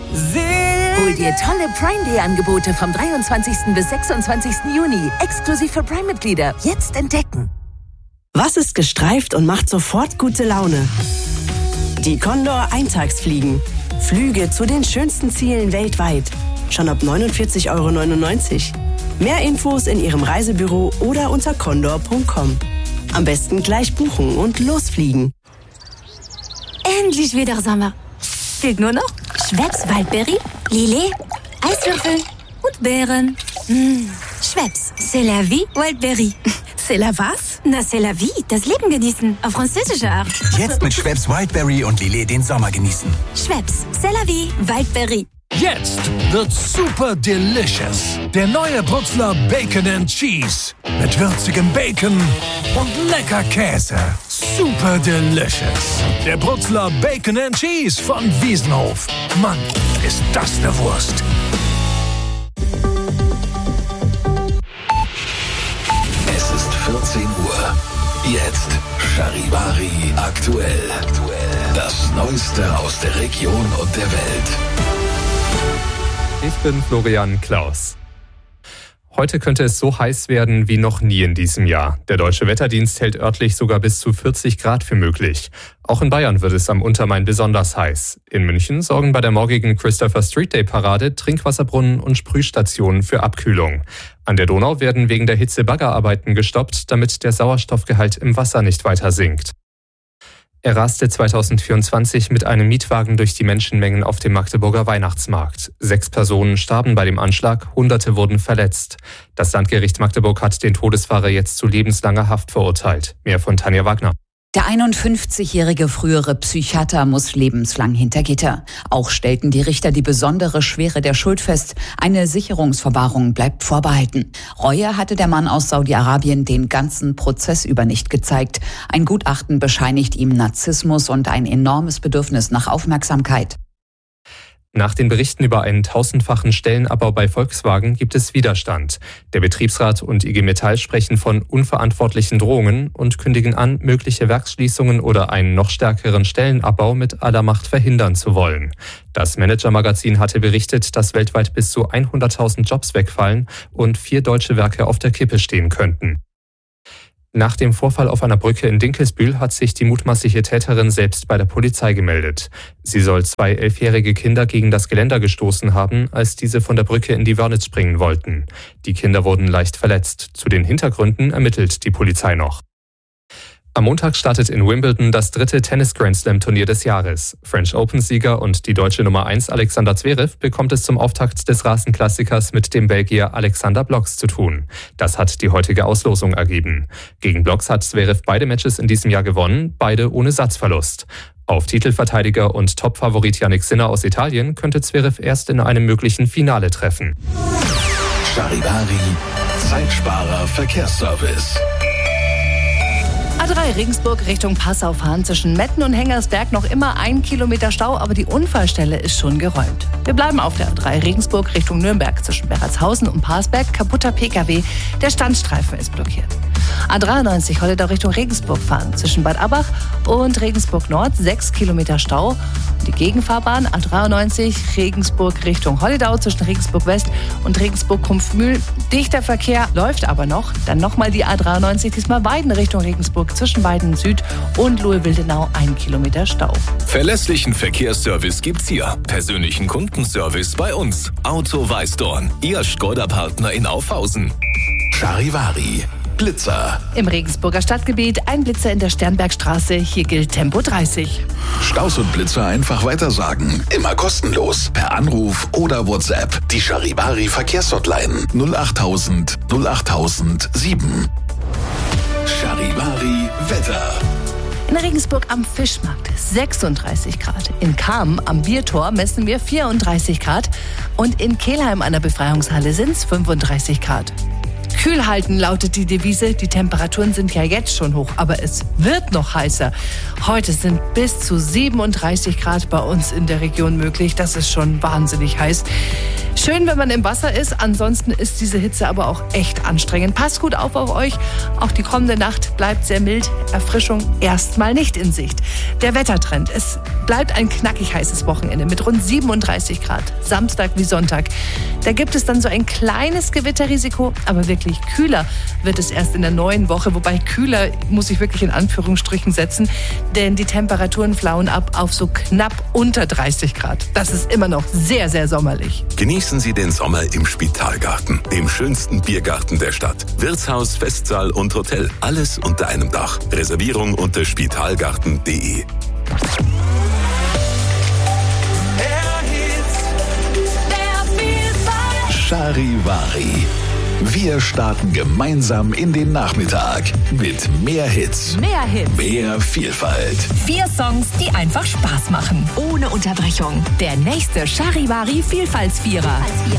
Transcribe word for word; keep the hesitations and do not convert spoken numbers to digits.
Hol dir tolle Prime Day Angebote vom dreiundzwanzigsten bis sechsundzwanzigsten Juni. Exklusiv für Prime-Mitglieder. Jetzt entdecken. Was ist gestreift und macht sofort gute Laune? Die Condor Eintagsfliegen. Flüge zu den schönsten Zielen weltweit. Schon ab neunundvierzig Euro neunundneunzig. Mehr Infos in Ihrem Reisebüro oder unter condor punkt com. Am besten gleich buchen und losfliegen. Endlich wieder Sommer. Fehlt nur noch Schweppes Waldberry, Lillet, Eiswürfel und Beeren. Mmh. Schweppes, c'est la vie, Waldberry. C'est la was? Na, c'est la vie, das Leben genießen. Auf französische Art. Jetzt mit Schweppes Wildberry und Lillet den Sommer genießen. Schweppes, c'est la vie, Waldberry. Jetzt wird super delicious. Der neue Brutzler Bacon and Cheese. Mit würzigem Bacon und lecker Käse. Super delicious. Der Brutzler Bacon and Cheese von Wiesenhof. Mann, ist das eine Wurst. Es ist vierzehn Uhr. Jetzt Charivari aktuell. Das Neueste aus der Region und der Welt. Ich bin Florian Klaus. Heute könnte es so heiß werden wie noch nie in diesem Jahr. Der Deutsche Wetterdienst hält örtlich sogar bis zu vierzig Grad für möglich. Auch in Bayern wird es am Untermain besonders heiß. In München sorgen bei der morgigen Christopher Street Day Parade Trinkwasserbrunnen und Sprühstationen für Abkühlung. An der Donau werden wegen der Hitze Baggerarbeiten gestoppt, damit der Sauerstoffgehalt im Wasser nicht weiter sinkt. Er raste zweitausendvierundzwanzig mit einem Mietwagen durch die Menschenmengen auf dem Magdeburger Weihnachtsmarkt. Sechs Personen starben bei dem Anschlag, Hunderte wurden verletzt. Das Landgericht Magdeburg hat den Todesfahrer jetzt zu lebenslanger Haft verurteilt. Mehr von Tanja Wagner. Der einundfünfzigjährige frühere Psychiater muss lebenslang hinter Gitter. Auch stellten die Richter die besondere Schwere der Schuld fest. Eine Sicherungsverwahrung bleibt vorbehalten. Reue hatte der Mann aus Saudi-Arabien den ganzen Prozess über nicht gezeigt. Ein Gutachten bescheinigt ihm Narzissmus und ein enormes Bedürfnis nach Aufmerksamkeit. Nach den Berichten über einen tausendfachen Stellenabbau bei Volkswagen gibt es Widerstand. Der Betriebsrat und I G Metall sprechen von unverantwortlichen Drohungen und kündigen an, mögliche Werksschließungen oder einen noch stärkeren Stellenabbau mit aller Macht verhindern zu wollen. Das Manager-Magazin hatte berichtet, dass weltweit bis zu hunderttausend Jobs wegfallen und vier deutsche Werke auf der Kippe stehen könnten. Nach dem Vorfall auf einer Brücke in Dinkelsbühl hat sich die mutmaßliche Täterin selbst bei der Polizei gemeldet. Sie soll zwei elfjährige Kinder gegen das Geländer gestoßen haben, als diese von der Brücke in die Wörnitz springen wollten. Die Kinder wurden leicht verletzt. Zu den Hintergründen ermittelt die Polizei noch. Am Montag startet in Wimbledon das dritte Tennis-Grand-Slam-Turnier des Jahres. French Open-Sieger und die deutsche Nummer eins Alexander Zverev bekommt es zum Auftakt des Rasenklassikers mit dem Belgier Alexander Blocks zu tun. Das hat die heutige Auslosung ergeben. Gegen Blocks hat Zverev beide Matches in diesem Jahr gewonnen, beide ohne Satzverlust. Auf Titelverteidiger und Topfavorit Jannik Sinner aus Italien könnte Zverev erst in einem möglichen Finale treffen. Charivari, Zeitsparer Verkehrsservice. A drei Regensburg Richtung Passau-Fahren zwischen Metten und Hengersberg noch immer ein Kilometer Stau, aber die Unfallstelle ist schon geräumt. Wir bleiben auf der A drei Regensburg Richtung Nürnberg zwischen Berratshausen und Parsberg, kaputter P K W, der Standstreifen ist blockiert. A dreiundneunzig Holledau Richtung Regensburg fahren zwischen Bad Abbach und Regensburg Nord, sechs Kilometer Stau. Und die Gegenfahrbahn A dreiundneunzig Regensburg Richtung Holledau zwischen Regensburg West und Regensburg Kumpfmühl. Dichter Verkehr läuft aber noch. Dann nochmal die A dreiundneunzig, diesmal Weiden Richtung Regensburg zwischen Weiden Süd und Lohe-Wildenau, ein Kilometer Stau. Verlässlichen Verkehrsservice gibt's hier. Persönlichen Kundenservice bei uns. Auto Weißdorn, Ihr Skoda-Partner in Aufhausen. Charivari. Blitzer. Im Regensburger Stadtgebiet ein Blitzer in der Sternbergstraße. Hier gilt Tempo dreißig. Staus und Blitzer einfach weitersagen. Immer kostenlos. Per Anruf oder WhatsApp. Die Charivari Verkehrshotline null achttausend null achttausend sieben. Charivari Wetter. In Regensburg am Fischmarkt sechsunddreißig Grad. In Cham am Biertor messen wir vierunddreißig Grad. Und in Kelheim an der Befreiungshalle sind es fünfunddreißig Grad. Kühl halten lautet die Devise. Die Temperaturen sind ja jetzt schon hoch, aber es wird noch heißer. Heute sind bis zu siebenunddreißig Grad bei uns in der Region möglich. Das ist schon wahnsinnig heiß. Schön Schön, wenn man im Wasser ist. Ansonsten ist diese Hitze aber auch echt anstrengend. Passt gut auf auf euch. Auch die kommende Nacht bleibt sehr mild. Erfrischung erstmal nicht in Sicht. Der Wettertrend. Es bleibt ein knackig heißes Wochenende mit rund siebenunddreißig Grad. Samstag wie Sonntag. Da gibt es dann so ein kleines Gewitterrisiko, aber wirklich kühler wird es erst in der neuen Woche. Wobei kühler muss ich wirklich in Anführungsstrichen setzen, denn die Temperaturen flauen ab auf so knapp unter dreißig Grad. Das ist immer noch sehr, sehr sommerlich. Genießen Sie den Sommer im Spitalgarten, dem schönsten Biergarten der Stadt. Wirtshaus, Festsaal und Hotel, alles unter einem Dach. Reservierung unter spitalgarten punkt de. Charivari. Wir starten gemeinsam in den Nachmittag mit mehr Hits, Mehr Hits. mehr Vielfalt. Vier Songs, die einfach Spaß machen. Ohne Unterbrechung. Der nächste Charivari Vielfaltsvierer.